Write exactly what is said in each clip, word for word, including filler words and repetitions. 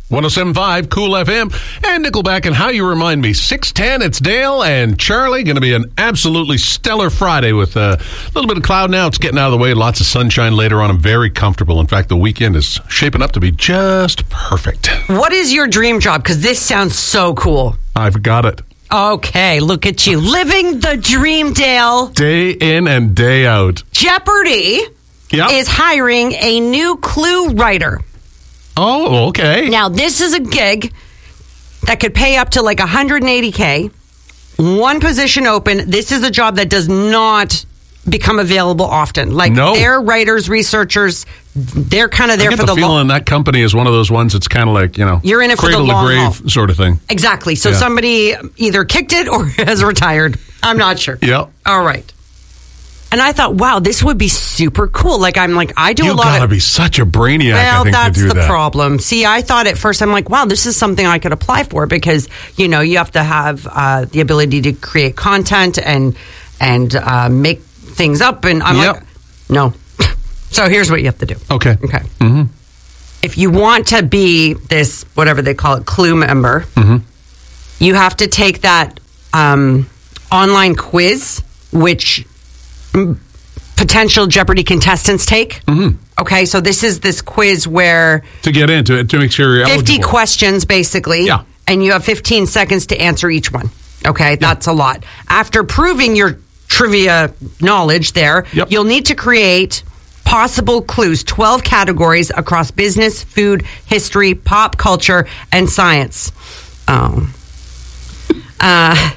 one oh seven point five Cool F M and Nickelback and How You Remind Me. six ten, it's Dale and Charlie. Going to be an absolutely stellar Friday with a little bit of cloud now. It's getting out of the way. Lots of sunshine later on. I'm very comfortable. In fact, the weekend is shaping up to be just perfect. What is your dream job? Because this sounds so cool. I've got it. Okay, look at you. Living the dream, Dale. Day in and day out. Jeopardy Yep. is hiring a new clue writer. Oh, okay. Now, this is a gig that could pay up to like one hundred eighty thousand dollars. One position open. This is a job that does not become available often. Like, No. they're writers, researchers. They're kind of there I get for the, the feeling long. that company is one of those ones that's kind of like, you know, You're in it for the cradle long to grave haul. sort of thing. Exactly. So Yeah. somebody either kicked it or has retired. I'm not sure. Yep. All right. And I thought, wow, this would be super cool. Like, I'm like, I do You a lot gotta of... be such a brainiac, Well, I think, that's to do the that. problem. See, I thought at first, I'm like, wow, this is something I could apply for because, you know, you have to have uh, the ability to create content and and uh, make things up. And I'm Yep. like, no. So here's what you have to do. Okay. Okay. Mm-hmm. If you want to be this, whatever they call it, clue member, Mm-hmm. you have to take that um, online quiz, which mm, potential Jeopardy contestants take. Mm-hmm. Okay, so this is this quiz where To get into it, to make sure you're fifty eligible. questions, basically. Yeah. And you have fifteen seconds to answer each one. Okay, that's a lot. After proving your trivia knowledge there, Yep. you'll need to create possible clues, twelve categories across business, food, history, pop culture, and science. Um, uh,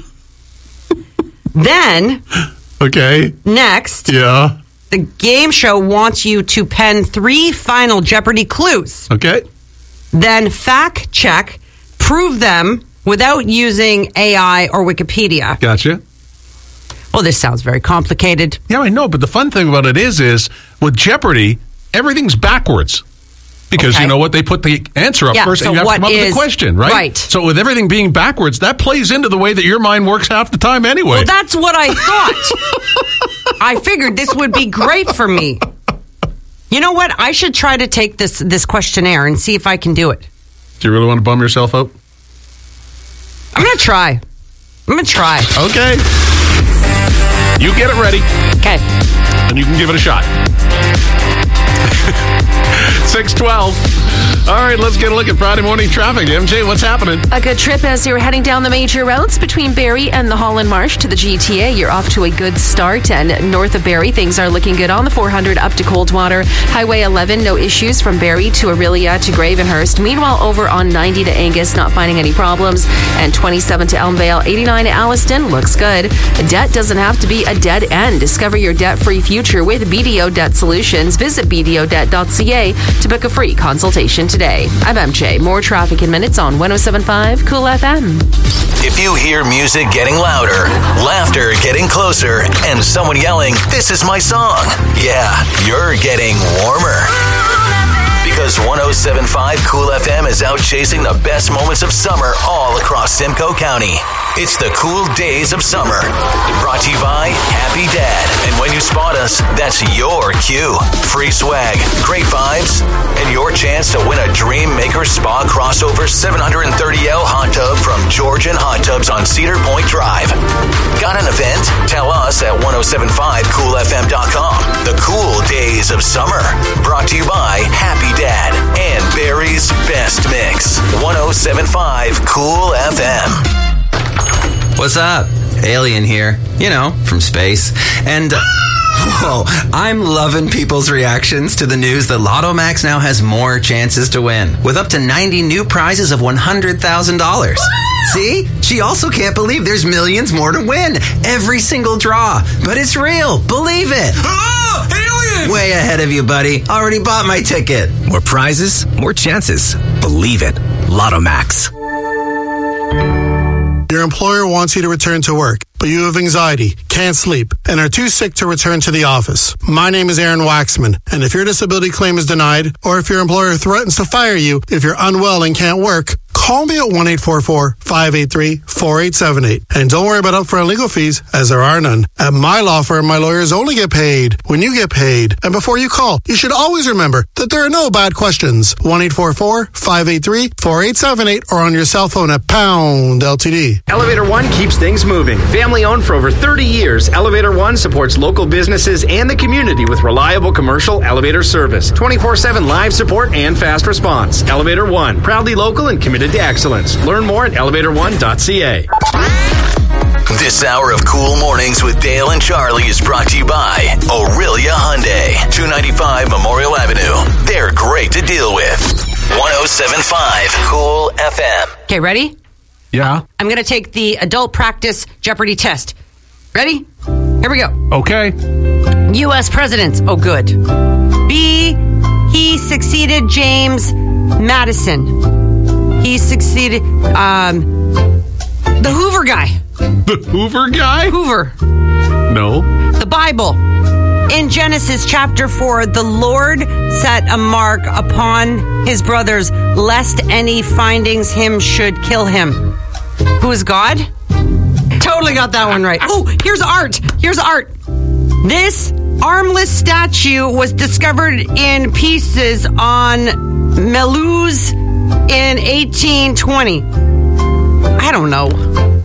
then, Okay. next, Yeah. the game show wants you to pen three final Jeopardy clues. Okay. Then fact check, prove them without using A I or Wikipedia. Gotcha. Well, this sounds very complicated. Yeah, I know, but the fun thing about it is, is with Jeopardy, everything's backwards. Because Okay. you know what? They put the answer up Yeah, first, so and you have what to come up with is- the question, right? right. So with everything being backwards, that plays into the way that your mind works half the time anyway. Well, that's what I thought. I figured this would be great for me. You know what? I should try to take this this questionnaire and see if I can do it. Do you really want to bum yourself out? I'm going to try. I'm going to try. Okay. You get it ready, Okay. and you can give it a shot. six twelve. All right, let's get a look at Friday morning traffic. M J, what's happening? A good trip as you're heading down the major routes between Barrie and the Holland Marsh to the G T A. You're off to a good start, and north of Barrie, things are looking good on the four hundred up to Coldwater. Highway eleven, no issues from Barrie to Aurelia to Gravenhurst. Meanwhile, over on ninety to Angus, not finding any problems. And twenty-seven to Elmvale, eighty-nine to Alliston, looks good. Debt doesn't have to be a dead end. Discover your debt-free future with B D O Debt Solutions. Visit b d o debt dot c a to book a free consultation today. I'm M J. More traffic in minutes on one oh seven point five Cool F M. If you hear music getting louder, laughter getting closer, and someone yelling, "This is my song," yeah, you're getting warmer. Because one oh seven point five Cool F M is out chasing the best moments of summer all across Simcoe County. It's the cool days of summer. Brought to you by Happy Dad. And when you spot us, that's your cue. Free swag, great vibes, and your chance to win a Dream Maker Spa crossover seven hundred thirty L hot tub from Georgian Hot Tubs on Cedar Point Drive. Got an event? Tell us at ten seventy-five cool f m dot com. The cool days of summer. Brought to you by Happy Dad and Barry's Best Mix. one oh seven point five Cool F M. What's up? Alien here. You know, from space. And, uh, whoa, I'm loving people's reactions to the news that Lotto Max now has more chances to win, with up to ninety new prizes of one hundred thousand dollars. See? She also can't believe there's millions more to win. Every single draw. But it's real. Believe it. Oh, alien! Way ahead of you, buddy. Already bought my ticket. More prizes, more chances. Believe it. Lotto Max. Your employer wants you to return to work, but you have anxiety, can't sleep, and are too sick to return to the office. My name is Aaron Waxman, and if your disability claim is denied, or if your employer threatens to fire you if you're unwell and can't work, call me at one eight four four, five eight three, four eight seven eight. And don't worry about upfront legal fees, as there are none. At my law firm, my lawyers only get paid when you get paid. And before you call, you should always remember that there are no bad questions. one eight four four, five eight three, four eight seven eight or on your cell phone at pound L T D. Elevator One keeps things moving. Family owned for over thirty years, Elevator One supports local businesses and the community with reliable commercial elevator service, twenty-four seven live support and fast response. Elevator One, proudly local and committed to excellence. Learn more at elevator one dot c a. This hour of Cool Mornings with Dale and Charlie is brought to you by Aurelia Hyundai, two ninety-five Memorial Avenue. They're great to deal with. one oh seven point five Cool F M. Okay, ready? Yeah. I'm going to take the adult practice Jeopardy test. Ready? Here we go. Okay. U S presidents. Oh, good. B. He succeeded James Madison. He succeeded um, the Hoover guy. The Hoover guy? Hoover. No. The Bible. In Genesis chapter four, the Lord set a mark upon his brothers, lest any findings him should kill him. Who is God? Totally got that one right. Oh, here's art. Here's art. This armless statue was discovered in pieces on Meluze in eighteen twenty. I don't know.